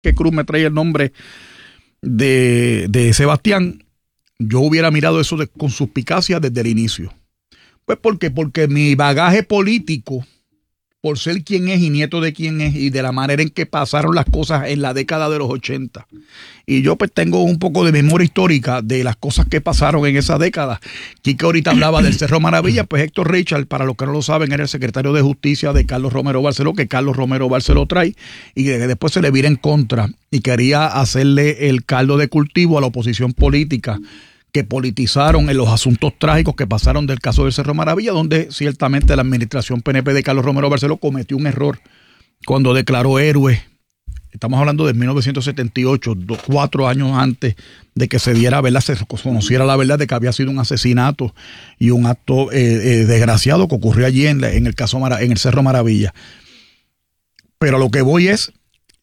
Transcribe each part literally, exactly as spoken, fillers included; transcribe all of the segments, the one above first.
que Cruz me trae el nombre de, de Sebastián, yo hubiera mirado eso de, con suspicacia desde el inicio. Pues ¿por qué? Porque mi bagaje político, por ser quien es y nieto de quien es y de la manera en que pasaron las cosas en la década de los ochenta. Y yo pues tengo un poco de memoria histórica de las cosas que pasaron en esa década. Quique ahorita hablaba del Cerro Maravilla, pues Héctor Richard, para los que no lo saben, era el secretario de Justicia de Carlos Romero Barceló, que Carlos Romero Barceló trae y que después se le vira en contra y quería hacerle el caldo de cultivo a la oposición política que politizaron en los asuntos trágicos que pasaron del caso del Cerro Maravilla, donde ciertamente la administración P N P de Carlos Romero Barceló cometió un error cuando declaró héroe. Estamos hablando de mil novecientos setenta y ocho, dos, cuatro años antes de que se diera, ¿verdad? Se conociera la verdad de que había sido un asesinato y un acto eh, eh, desgraciado que ocurrió allí en, la, en el caso Mara, en el Cerro Maravilla. Pero a lo que voy es,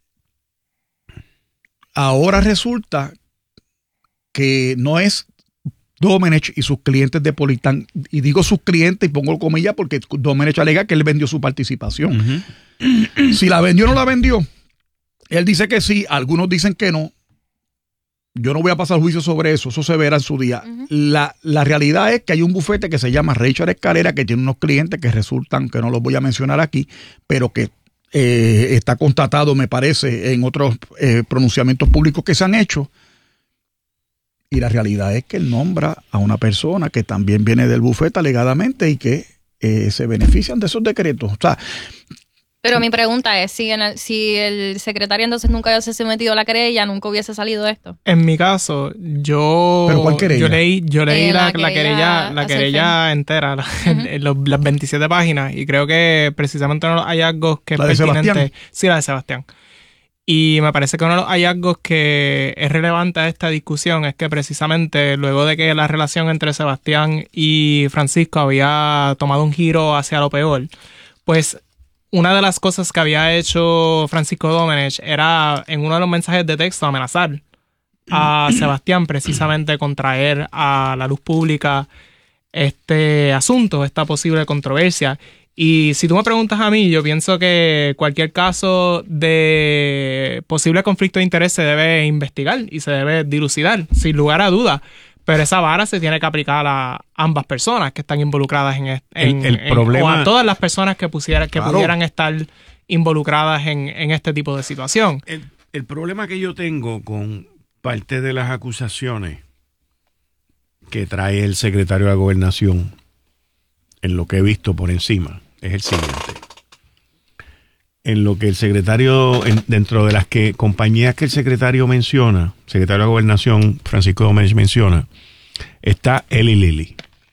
ahora resulta que no es Domenech y sus clientes de Politán, y digo sus clientes y pongo comillas porque Domenech alega que él vendió su participación. Uh-huh. Si la vendió o no la vendió, él dice que sí, algunos dicen que no. Yo no voy a pasar juicio sobre eso, eso se verá en su día. Uh-huh. La, la realidad es que hay un bufete que se llama Richard Escalera, que tiene unos clientes que resultan, que no los voy a mencionar aquí, pero que eh, está constatado, me parece, en otros eh, pronunciamientos públicos que se han hecho. Y la realidad es que él nombra a una persona que también viene del bufete alegadamente y que eh, se benefician de esos decretos. O sea, pero mi pregunta es, si, en el, si el secretario entonces nunca hubiese sometido a la querella, nunca hubiese salido esto. En mi caso, yo... ¿Pero cuál querella? Yo leí, yo leí eh, la, la, la querella, la querella entera, la, uh-huh. los, las veintisiete páginas, y creo que precisamente uno de los hallazgos que ¿La es de pertinente... Sebastián? Sí, la de Sebastián. Y me parece que uno de los hallazgos que es relevante a esta discusión es que precisamente luego de que la relación entre Sebastián y Francisco había tomado un giro hacia lo peor, pues una de las cosas que había hecho Francisco Domenech era en uno de los mensajes de texto amenazar a Sebastián precisamente con traer a la luz pública este asunto, esta posible controversia. Y si tú me preguntas a mí, yo pienso que cualquier caso de posible conflicto de interés se debe investigar y se debe dilucidar, sin lugar a dudas. Pero esa vara se tiene que aplicar a ambas personas que están involucradas en, en, el, el en problema, o a todas las personas que, pusiera, que claro. pudieran estar involucradas en, en este tipo de situación. El, el problema que yo tengo con parte de las acusaciones que trae el secretario de la Gobernación, en lo que he visto por encima, es el siguiente. En lo que el secretario, en, dentro de las que compañías que el secretario menciona, secretario de Gobernación, Francisco Domenech menciona, está Eli Lilly,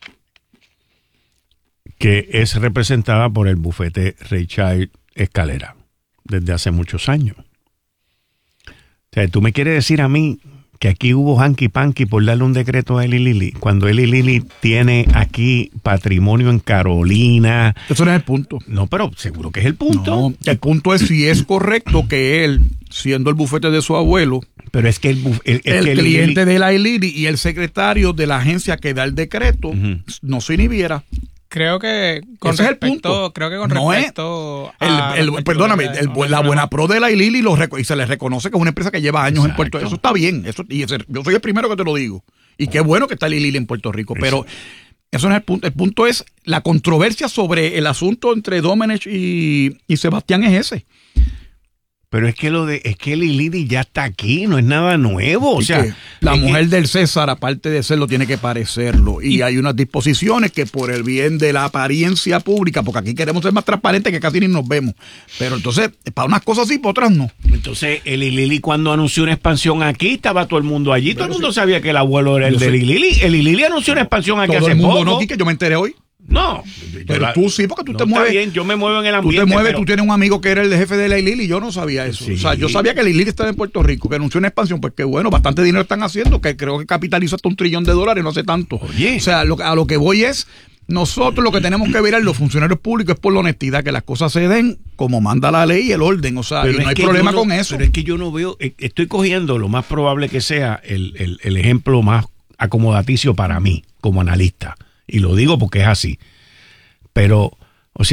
que es representada por el bufete Richard Escalera desde hace muchos años. O sea, tú me quieres decir a mí que aquí hubo hanky panky por darle un decreto a Eli Lilly, cuando Eli Lilly tiene aquí patrimonio en Carolina. Eso no es el punto. No, pero seguro que es el punto. No, el punto es si es correcto que él, siendo el bufete de su abuelo, pero es que el, buf- el, es el que cliente Lilly... de la Eli Lilly y el secretario de la agencia que da el decreto, uh-huh, no se inhibiera. Creo que con Ese respecto, es el punto. Creo que con no respecto es a el, el, perdóname, el, la buena pro de la Eli Lilly lo reco- y se le reconoce que es una empresa que lleva años, exacto, en Puerto Rico. Eso está bien. Eso, y ese, yo soy el primero que te lo digo. Y qué bueno que está Eli Lilly en Puerto Rico. Pero eso, eso no es el punto. El punto es la controversia sobre el asunto entre Domenech y, y Sebastián es ese. Pero es que lo de es que Eli Lilly ya está aquí, no es nada nuevo. O sea, la mujer que... del César, aparte de serlo, tiene que parecerlo. Y, y hay unas disposiciones que por el bien de la apariencia pública, porque aquí queremos ser más transparentes que casi ni nos vemos. Pero entonces, para unas cosas sí, para otras no. Entonces, Eli Lilly cuando anunció una expansión aquí, estaba todo el mundo allí. Pero todo el mundo sí sabía que el abuelo era el de Eli Lilly. Eli Lilly anunció una expansión aquí todo hace el mundo poco. No, Quique, yo me enteré hoy. No, pero la, tú sí, porque tú no te mueves. Está bien, yo me muevo en el ambiente. Tú te mueves, pero... tú tienes un amigo que era el jefe de la Eli Lilly y yo no sabía eso. Sí. O sea, yo sabía que la Eli Lilly estaba en Puerto Rico, que anunció una expansión, pues que bueno, bastante dinero están haciendo, que creo que capitalizó hasta un trillón de dólares, no hace tanto. Oye. O sea, lo, a lo que voy es, nosotros lo que tenemos que ver a los funcionarios públicos es por la honestidad, que las cosas se den como manda la ley y el orden. O sea, pero y no hay problema no, con eso. Pero es que yo no veo, estoy cogiendo lo más probable que sea el, el, el ejemplo más acomodaticio para mí, como analista. Y lo digo porque es así. Pero, o sea,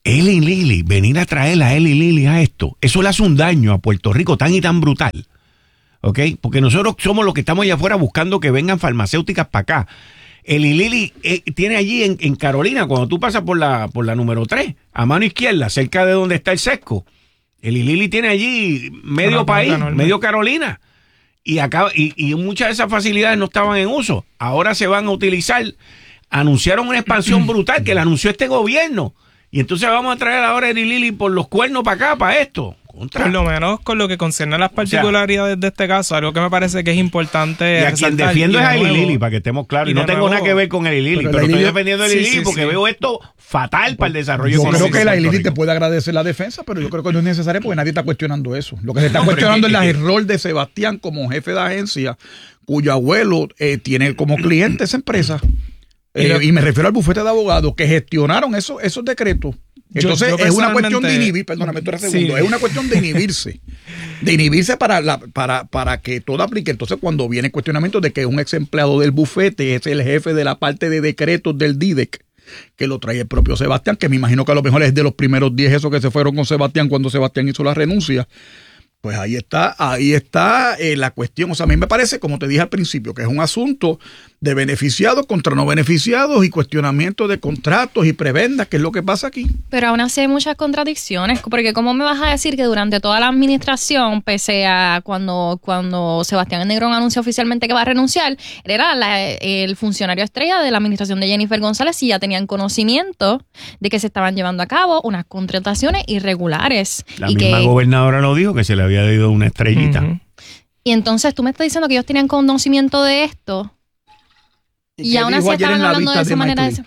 Eli Lilly, venir a traer a Eli Lilly a esto, eso le hace un daño a Puerto Rico tan y tan brutal. ¿Ok? Porque nosotros somos los que estamos allá afuera buscando que vengan farmacéuticas para acá. Eli Lilly eh, tiene allí en, en Carolina, cuando tú pasas por la, por la número tres, a mano izquierda, cerca de donde está el Sesco, Eli Lilly tiene allí medio Una país, medio Carolina. Y, acá, y, y muchas de esas facilidades no estaban en uso. Ahora se van a utilizar. Anunciaron una expansión brutal que la anunció este gobierno. Y entonces vamos a traer ahora a Eli Lilly por los cuernos para acá, para esto. Contra. Por lo menos con lo que concierne a las particularidades o sea, de este caso, algo que me parece que es importante. Y a quien defiendo es a Eli Lilly, para que estemos claros. Y, y no tengo nuevo, nada que ver con Eli Lilly, pero, pero estoy defendiendo a Eli Lilly sí, sí, porque sí. veo esto fatal para el desarrollo. Yo creo que la Eli Lilly te puede agradecer la defensa, pero yo creo que no es necesario porque nadie está cuestionando eso. Lo que se está no, cuestionando es, es, es el rol de Sebastián como jefe de agencia, cuyo abuelo eh, tiene como cliente esa empresa. Eh, y, lo, y me refiero al bufete de abogados que gestionaron esos, esos decretos. Entonces yo, yo es una cuestión de inhibir, perdóname, tú eres segundo, sí. es una cuestión de inhibirse, de inhibirse para, la, para, para que todo aplique. Entonces cuando viene el cuestionamiento de que un ex empleado del bufete es el jefe de la parte de decretos del D I D E C, que lo trae el propio Sebastián, que me imagino que a lo mejor es de los primeros diez esos que se fueron con Sebastián cuando Sebastián hizo la renuncia. Pues ahí está, ahí está eh, la cuestión. O sea, a mí me parece, como te dije al principio, que es un asunto de beneficiados contra no beneficiados y cuestionamiento de contratos y prebendas, que es lo que pasa aquí. Pero aún así hay muchas contradicciones, porque ¿cómo me vas a decir que durante toda la administración, pese a cuando, cuando Sebastián Negrón anunció oficialmente que va a renunciar, era la, el funcionario estrella de la administración de Jennifer González y ya tenían conocimiento de que se estaban llevando a cabo unas contrataciones irregulares? La y misma que, gobernadora lo dijo, que se le había dado una estrellita. Uh-huh. Y entonces tú me estás diciendo que ellos tenían conocimiento de esto. Y, y aún así estaban hablando de esa manera. De...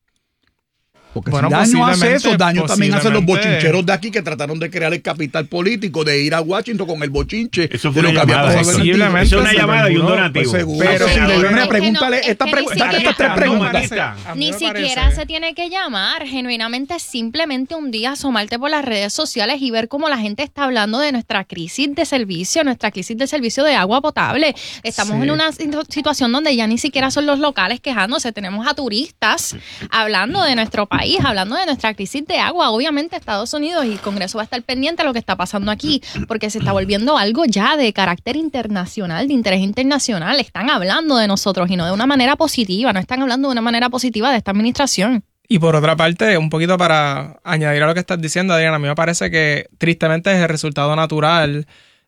Porque bueno, si daño hace eso, daño también hacen los bochincheros de aquí que trataron de crear el capital político, de ir a Washington con el bochinche. Eso fue de una lo que llamada. había Eso es una llamada y un donativo. Pues pero si le viene a preguntarle estas tres preguntas. Ni siquiera se tiene que llamar. Genuinamente, simplemente un día asomarte por las redes sociales y ver cómo la gente está hablando de nuestra crisis de servicio, nuestra crisis de servicio de agua potable. Estamos sí. en una situación donde ya ni siquiera son los locales quejándose. Tenemos a turistas hablando de nuestro país. Hablando de nuestra crisis de agua. Obviamente Estados Unidos y el Congreso va a estar pendiente de lo que está pasando aquí, porque se está volviendo algo ya de carácter internacional, de interés internacional. Están hablando de nosotros y no de una manera positiva, no están hablando de una manera positiva de esta administración. Y por otra parte, un poquito para añadir a lo que estás diciendo, Adriana, a mí me parece que tristemente es el resultado natural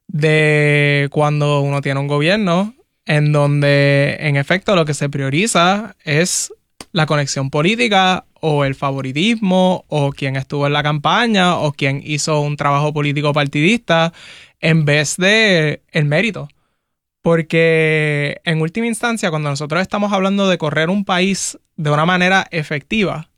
de cuando uno tiene un gobierno en donde en efecto lo que se prioriza es la conexión política o el favoritismo o quien estuvo en la campaña o quien hizo un trabajo político partidista en vez de el mérito. Porque en última instancia, cuando nosotros estamos hablando de correr un país de una manera efectiva,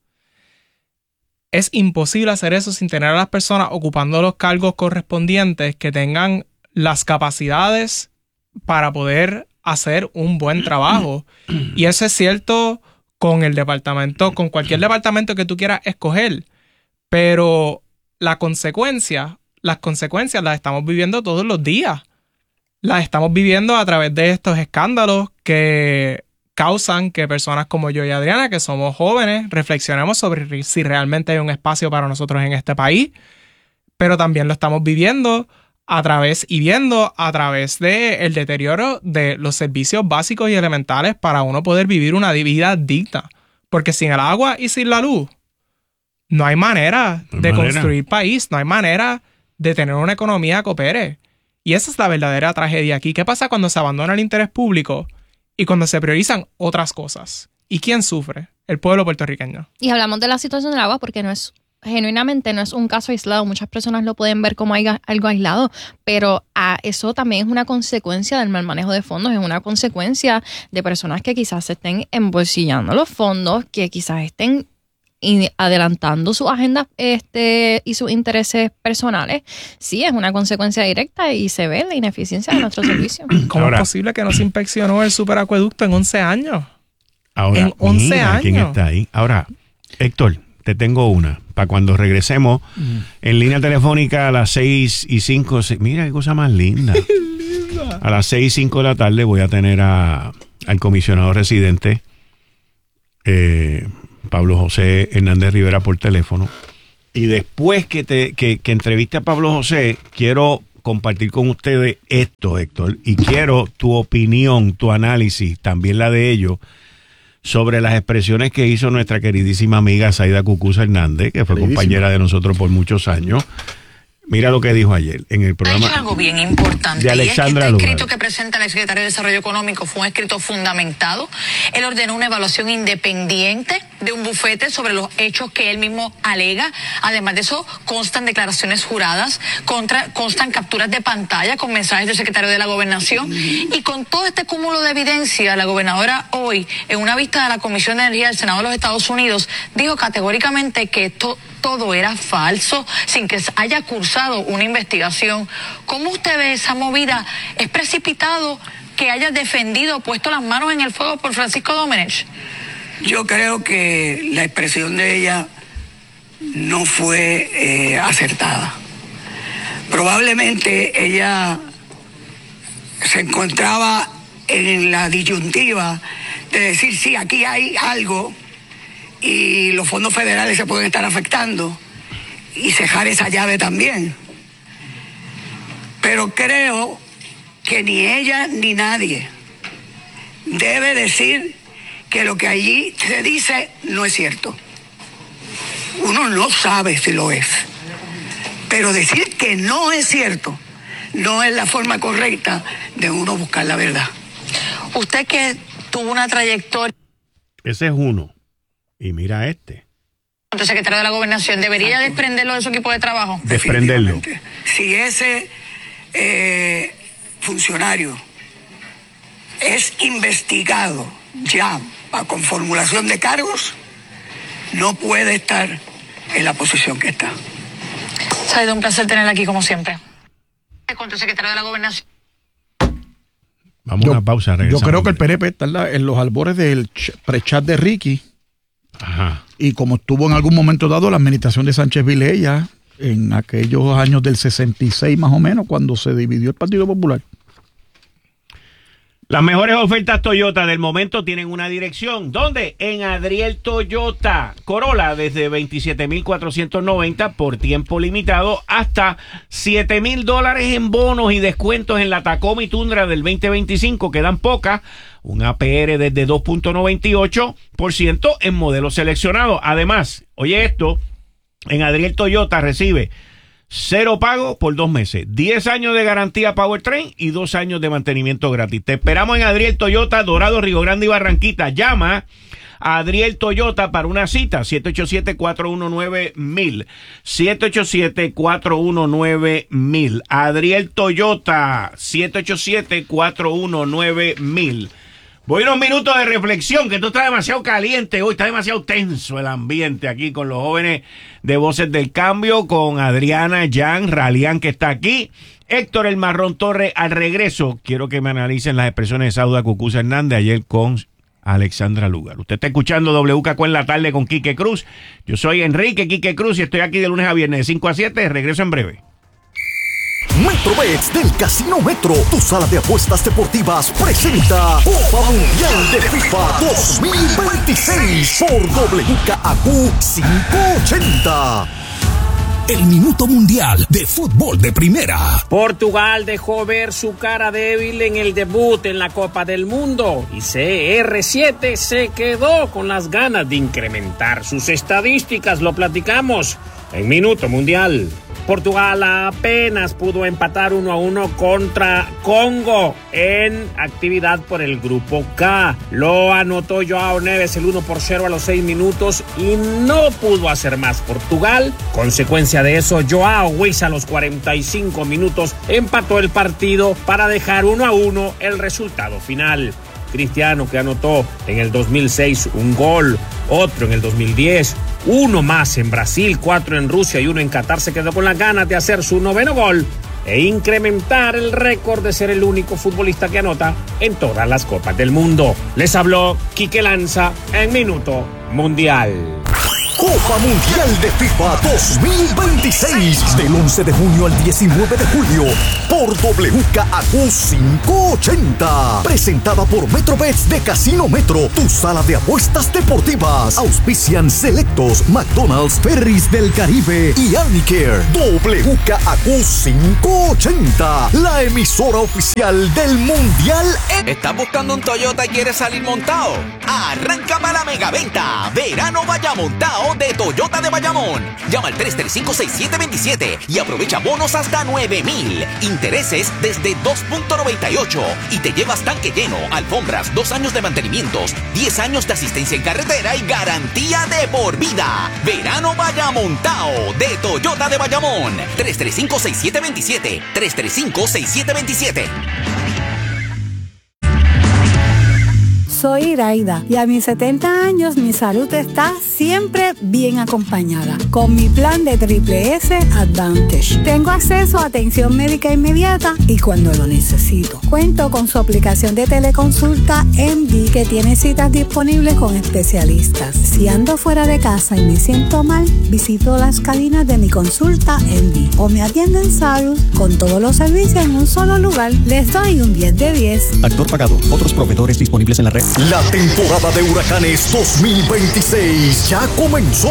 es imposible hacer eso sin tener a las personas ocupando los cargos correspondientes que tengan las capacidades para poder hacer un buen trabajo. Y eso es cierto con el departamento, con cualquier departamento que tú quieras escoger. Pero la consecuencia, las consecuencias las estamos viviendo todos los días. Las estamos viviendo a través de estos escándalos que causan que personas como yo y Adriana, que somos jóvenes, reflexionemos sobre si realmente hay un espacio para nosotros en este país. Pero también lo estamos viviendo a través y viendo a través del deterioro de los servicios básicos y elementales para uno poder vivir una vida digna. Porque sin el agua y sin la luz, no hay manera no hay de manera. construir país, no hay manera de tener una economía que opere. Y esa es la verdadera tragedia aquí. ¿Qué pasa cuando se abandona el interés público y cuando se priorizan otras cosas? ¿Y quién sufre? El pueblo puertorriqueño. Y hablamos de la situación del agua porque no es... genuinamente no es un caso aislado, muchas personas lo pueden ver como algo aislado, pero ah, eso también es una consecuencia del mal manejo de fondos, es una consecuencia de personas que quizás se estén embolsillando los fondos, que quizás estén adelantando sus agendas este, y sus intereses personales. Sí, es una consecuencia directa y se ve la ineficiencia de nuestro servicio. ¿Cómo Ahora, es posible que no se inspeccionó el superacueducto en once años? Ahora, en once mira, años. ¿Quién está ahí? Ahora, Héctor, te tengo una. Para cuando regresemos mm. en línea telefónica a las seis y cinco. Mira qué cosa más linda. A las seis y cinco de la tarde voy a tener a, al comisionado residente eh, Pablo José Hernández Rivera por teléfono. Y después que, te, que, que entreviste a Pablo José, quiero compartir con ustedes esto, Héctor, y quiero tu opinión, tu análisis, también la de ellos, sobre las expresiones que hizo nuestra queridísima amiga Zaida Cucuza Hernández, que fue compañera de nosotros por muchos años. Mira lo que dijo ayer en el programa. Hay algo bien importante, de Alexandra y es que este Lugar. escrito que presenta el secretario de Desarrollo Económico fue un escrito fundamentado. Él ordenó una evaluación independiente de un bufete sobre los hechos que él mismo alega. Además de eso, constan declaraciones juradas, contra, constan capturas de pantalla con mensajes del secretario de la Gobernación. Y con todo este cúmulo de evidencia, la gobernadora hoy, en una vista de la Comisión de Energía del Senado de los Estados Unidos, dijo categóricamente que esto todo era falso, sin que haya cursado una investigación. ¿Cómo usted ve esa movida? ¿Es precipitado que haya defendido, puesto las manos en el fuego por Francisco Domenech? Yo creo que la expresión de ella no fue eh, acertada. Probablemente ella se encontraba en la disyuntiva de decir, sí, aquí hay algo y los fondos federales se pueden estar afectando y cejar esa llave también. Pero creo que ni ella ni nadie debe decir que lo que allí se dice no es cierto. Uno no sabe si lo es, pero decir que no es cierto no es la forma correcta de uno buscar la verdad. Usted que tuvo una trayectoria... Ese es uno. Y mira este. El secretario de la Gobernación, ¿debería desprenderlo de su equipo de trabajo? Desprenderlo. Si ese eh, funcionario es investigado ya con formulación de cargos, no puede estar en la posición que está. Zaida, un placer tenerla aquí como siempre. Contra el secretario de la Gobernación. Vamos a una pausa. Yo creo que el P N P está en, la, en los albores del prechat de Ricky. Ajá. Y como estuvo en algún momento dado la administración de Sánchez Vilella en aquellos años del sesenta y seis más o menos, cuando se dividió el Partido Popular. Las mejores ofertas Toyota del momento tienen una dirección. ¿Dónde? En Adriel Toyota. Corolla desde veintisiete mil cuatrocientos noventa por tiempo limitado hasta siete mil dólares en bonos y descuentos en la Tacoma y Tundra del veinte veinticinco. Quedan pocas. Un A P R desde dos punto noventa y ocho por ciento en modelos seleccionados. Además, oye esto, en Adriel Toyota recibe cero pago por dos meses, diez años de garantía Powertrain y dos años de mantenimiento gratis. Te esperamos en Adriel Toyota, Dorado, Río Grande y Barranquita. Llama a Adriel Toyota para una cita, siete ocho siete, cuatro uno nueve, mil. siete ocho siete, cuatro uno nueve, mil. Adriel Toyota, siete ocho siete, cuatro uno nueve, mil. Voy unos minutos de reflexión, que esto está demasiado caliente hoy, está demasiado tenso el ambiente aquí con los jóvenes de Voces del Cambio, con Adriana, Jan, Ralián, que está aquí, Héctor El Marrón Torres. Al regreso, quiero que me analicen las expresiones de Zaida Cucuza Hernández ayer con Alexandra Lugar. Usted está escuchando W K Q en la tarde con Quique Cruz. Yo soy Enrique Quique Cruz y estoy aquí de lunes a viernes de cinco a siete. Regreso en breve. Metrobets del Casino Metro, tu sala de apuestas deportivas, presenta Copa Mundial de FIFA dos mil veintiséis por W K Q quinientos ochenta. El minuto mundial de fútbol de primera. Portugal dejó ver su cara débil en el debut en la Copa del Mundo y C R siete se quedó con las ganas de incrementar sus estadísticas. Lo platicamos en Minuto Mundial. Portugal apenas pudo empatar uno a uno contra Congo en actividad por el Grupo K. Lo anotó Joao Neves el uno por cero a los seis minutos y no pudo hacer más Portugal. Consecuencia de eso, Joao Luis a los cuarenta y cinco minutos empató el partido para dejar uno a uno el resultado final. Cristiano, que anotó en el dos mil seis un gol, otro en el dos mil diez, uno más en Brasil, cuatro en Rusia y uno en Qatar, se quedó con las ganas de hacer su noveno gol e incrementar el récord de ser el único futbolista que anota en todas las Copas del Mundo. Les habló Quique Lanza en Minuto Mundial. Copa Mundial de FIFA dos mil veintiséis, del once de junio al diecinueve de julio, por W K A Q quinientos ochenta. Presentada por Metrobets de Casino Metro, tu sala de apuestas deportivas. Auspician Selectos, McDonald's, Ferries del Caribe y Alnicare. W K A Q quinientos ochenta, la emisora oficial del Mundial. ¿Estás buscando un Toyota y quieres salir montado? Arranca para la megaventa. Verano vaya montado de Toyota de Bayamón. Llama al tres tres cinco, seis siete dos siete y aprovecha bonos hasta nueve mil. Intereses desde dos punto noventa y ocho y te llevas tanque lleno, alfombras, dos años de mantenimientos, diez años de asistencia en carretera y garantía de por vida. Verano vaya montado de Toyota de Bayamón. tres tres cinco, seis siete dos siete. tres tres cinco, seis siete dos siete. Soy Iraida y a mis setenta años mi salud está siempre bien acompañada con mi plan de Triple S Advantage. Tengo acceso a atención médica inmediata y cuando lo necesito. Cuento con su aplicación de teleconsulta M D que tiene citas disponibles con especialistas. Si ando fuera de casa y me siento mal, visito las cabinas de mi consulta M D o me atienden Salud con todos los servicios en un solo lugar. Les doy un diez de diez. Actor pagado. Otros proveedores disponibles en la red. La temporada de huracanes dos mil veintiséis ya comenzó.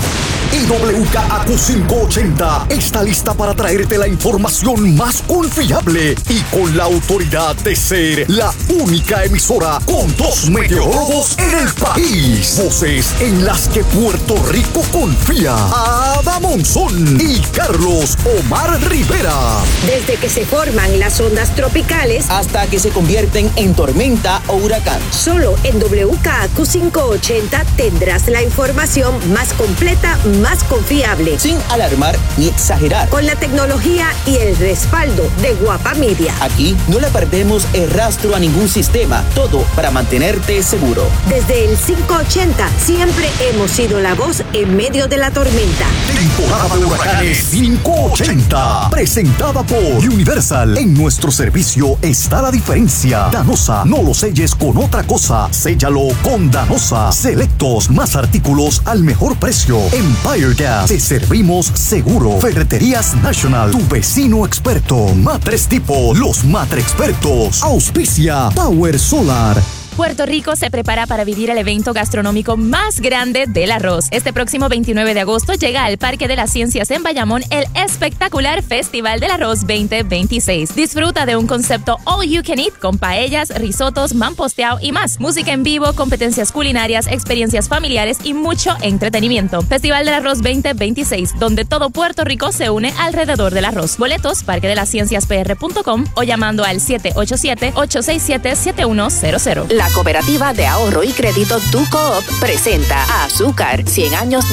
Y W K A Q quinientos ochenta está lista para traerte la información más confiable y con la autoridad de ser la única emisora con dos meteorólogos en el país. Voces en las que Puerto Rico confía. Ada Monzón y Carlos Omar Rivera. Desde que se forman las ondas tropicales hasta que se convierten en tormenta o huracán. Solo en W K A Q quinientos ochenta tendrás la información más completa, más confiable, sin alarmar ni exagerar, con la tecnología y el respaldo de Guapa Media. Aquí no le perdemos el rastro a ningún sistema, todo para mantenerte seguro. Desde el quinientos ochenta siempre hemos sido la voz en medio de la tormenta. Temporada de huracanes quinientos ochenta, presentada por Universal. En nuestro servicio está la diferencia. Danosa, no lo selles con otra cosa, séllalo con Danosa. Selectos, más artículos al mejor precio. Empire Gas, te servimos seguro. Ferreterías National, tu vecino experto. Matres Tipo, los Matre Expertos. Auspicia Power Solar. Puerto Rico se prepara para vivir el evento gastronómico más grande del arroz. Este próximo veintinueve de agosto llega al Parque de las Ciencias en Bayamón el espectacular Festival del Arroz veinte veintiséis. Disfruta de un concepto all you can eat con paellas, risotos, mamposteado y más. Música en vivo, competencias culinarias, experiencias familiares y mucho entretenimiento. Festival del Arroz veinte veintiséis, donde todo Puerto Rico se une alrededor del arroz. Boletos, parque de las ciencias p r punto com o llamando al siete ocho siete, ocho seis siete, siete uno cero cero. La Cooperativa de Ahorro y Crédito Tu Coop presenta a Azúcar, cien años